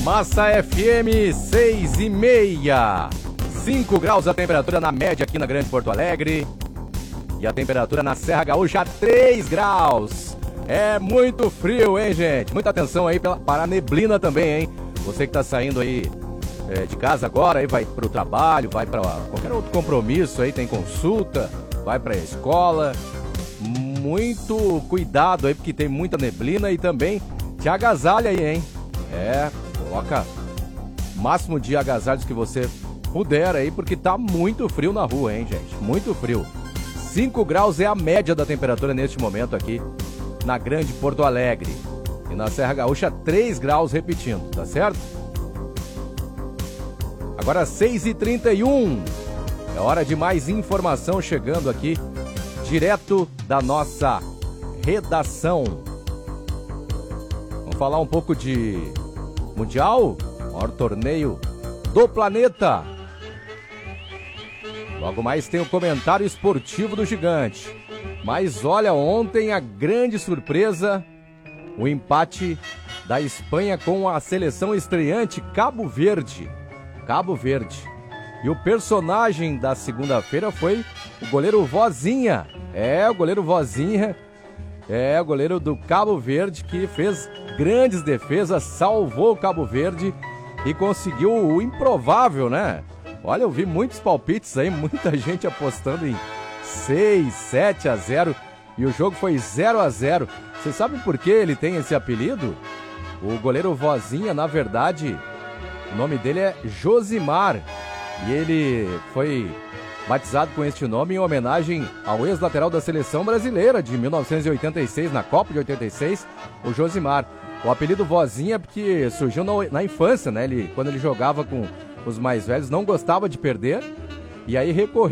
Massa FM 6:30. 5 graus a temperatura na média aqui na Grande Porto Alegre. E a temperatura na Serra Gaúcha 3 graus. É muito frio, hein, gente? Muita atenção aí para a neblina também, hein? Você que tá saindo aí de casa agora, aí vai pro trabalho, vai para qualquer outro compromisso aí, tem consulta, vai pra escola. Muito cuidado aí, porque tem muita neblina e também te agasalha aí, hein? Coloca o máximo de agasalhos que você puder aí, porque tá muito frio na rua, hein, gente? Muito frio. 5 graus é a média da temperatura neste momento aqui na Grande Porto Alegre. E na Serra Gaúcha 3 graus repetindo, tá certo? Agora 6h31. É hora de mais informação chegando aqui, direto da nossa redação. Vamos falar um pouco de Mundial, maior torneio do planeta. Logo mais tem o comentário esportivo do Gigante. Mas olha, ontem a grande surpresa, o empate da Espanha com a seleção estreante Cabo Verde. Cabo Verde. E o personagem da segunda-feira foi o goleiro Vozinha. O goleiro Vozinha. O goleiro do Cabo Verde, que fez grandes defesas, salvou o Cabo Verde e conseguiu o improvável, né? Olha, eu vi muitos palpites aí, muita gente apostando em 6, 7-0 e o jogo foi 0-0. Você sabe por que ele tem esse apelido? O goleiro Vozinha, na verdade, o nome dele é Josimar e ele foi batizado com este nome em homenagem ao ex-lateral da seleção brasileira de 1986, na Copa de 86, o Josimar. O apelido Vozinha porque surgiu na infância, né? Quando ele jogava com os mais velhos, não gostava de perder e aí recorria